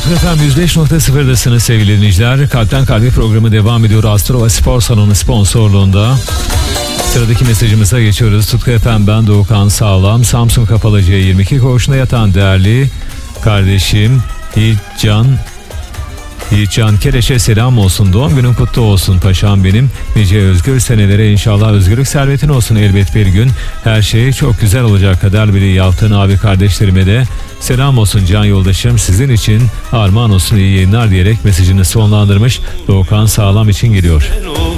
Tutku FM 105.0'dasınız sevgili dinleyiciler. Kalpten Kalbe programı devam ediyor. Astro ve Spor Salonu sponsorluğunda. Sıradaki mesajımıza geçiyoruz. Tutku FM, ben Doğukan Sağlam. Samsun Kapalı C22 koğuşunda yatan değerli kardeşim Yiğitcan Kereş'e selam olsun. Doğum günün kutlu olsun paşam benim. Nice özgür senelere inşallah, özgürlük servetin olsun elbet bir gün. Her şey çok güzel olacak. Kader Bili Yaltın abi kardeşlerime de selam olsun can yoldaşım. Sizin için armağan olsun, iyi yayınlar diyerek mesajını sonlandırmış. Doğukan Sağlam için geliyor.